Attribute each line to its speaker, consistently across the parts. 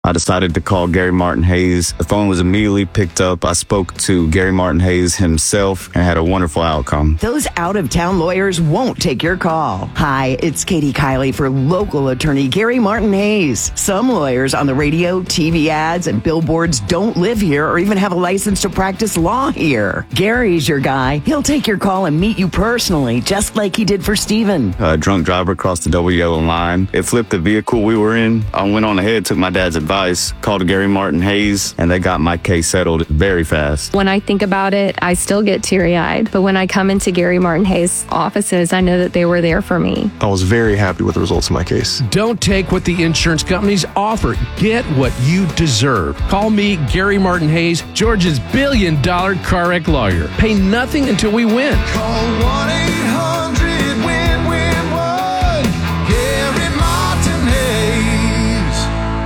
Speaker 1: I decided to call Gary Martin Hayes. The phone was immediately picked up. I spoke to Gary Martin Hayes himself and had a wonderful outcome.
Speaker 2: Those out-of-town lawyers won't take your call. Hi, it's Katie Kiley for local attorney Gary Martin Hayes. Some lawyers on the radio, TV ads, and billboards don't live here or even have a license to practice law here. Gary's your guy. He'll take your call and meet you personally, just like he did for Steven.
Speaker 1: A drunk driver crossed the double yellow line. It flipped the vehicle we were in. I went on ahead, took my dad's advice, called Gary Martin Hayes, and they got my case settled very fast.
Speaker 3: When I think about it, I still get teary-eyed. But when I come into Gary Martin Hayes' offices, I know that they were there for me.
Speaker 4: I was very happy with the results of my case.
Speaker 5: Don't take what the insurance companies offer. Get what you deserve. Call me, Gary Martin Hayes, Georgia's billion-dollar car wreck lawyer. Pay nothing until we win.
Speaker 6: Call 1-800-WIN-WIN-1. Gary Martin Hayes.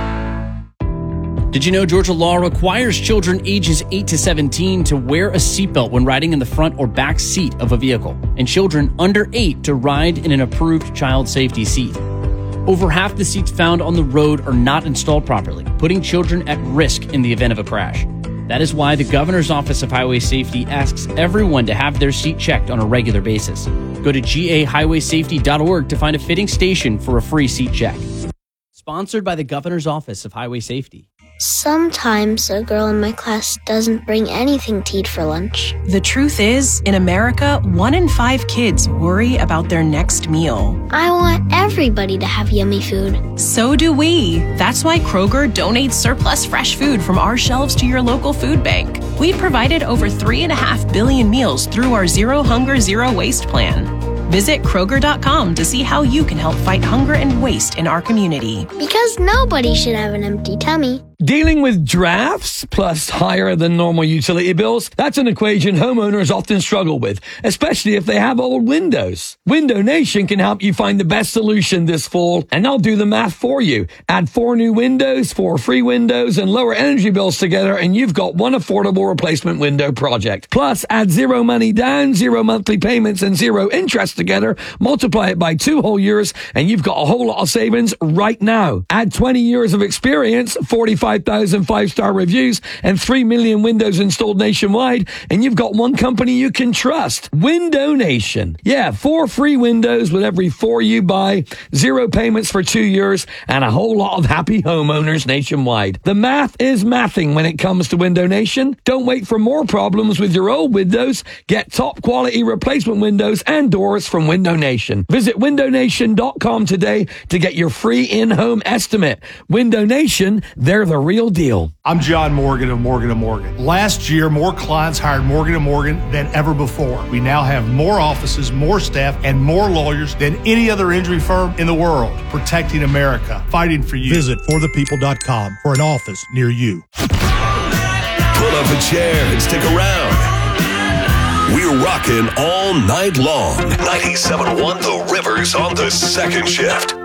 Speaker 7: Did you know Georgia law requires children ages 8 to 17 to wear a seatbelt when riding in the front or back seat of a vehicle, and children under 8 to ride in an approved child safety seat? Over half the seats found on the road are not installed properly, putting children at risk in the event of a crash. That is why the Governor's Office of Highway Safety asks everyone to have their seat checked on a regular basis. Go to gahighwaysafety.org to find a fitting station for a free seat check. Sponsored by the Governor's Office of Highway Safety.
Speaker 8: Sometimes a girl in my class doesn't bring anything to eat for lunch.
Speaker 9: The truth is, in America, 1 in 5 kids worry about their next meal.
Speaker 8: I want everybody to have yummy food.
Speaker 9: So do we. That's why Kroger donates surplus fresh food from our shelves to your local food bank. We've provided over 3.5 billion meals through our Zero Hunger, Zero Waste plan. Visit Kroger.com to see how you can help fight hunger and waste in our community.
Speaker 8: Because nobody should have an empty tummy.
Speaker 10: Dealing with drafts plus higher than normal utility bills, that's an equation homeowners often struggle with, especially if they have old windows. Window Nation can help you find the best solution this fall, and they'll do the math for you. Add 4 new windows, 4 free windows, and lower energy bills together, and you've got one affordable replacement window project. Plus, add 0 money down, 0 monthly payments, and 0 interest together. Multiply it by 2 whole years, and you've got a whole lot of savings right now. Add 20 years of experience, 45,000 5-star reviews, and 3 million windows installed nationwide, and you've got one company you can trust. Window Nation. Yeah, 4 free windows with every 4 you buy, 0 payments for 2 years, and a whole lot of happy homeowners nationwide. The math is mathing when it comes to Window Nation. Don't wait for more problems with your old windows. Get top quality replacement windows and doors from Window Nation. Visit windownation.com today to get your free in-home estimate. Window Nation, they're the real deal.
Speaker 11: I'm John Morgan of Morgan & Morgan. Last year, more clients hired Morgan & Morgan than ever before. We now have more offices, more staff, and more lawyers than any other injury firm in the world, protecting America, fighting for you.
Speaker 12: Visit forthepeople.com for an office near you.
Speaker 13: Pull up a chair and stick around. We're rocking all night long. 97.1 The Rivers on the second shift.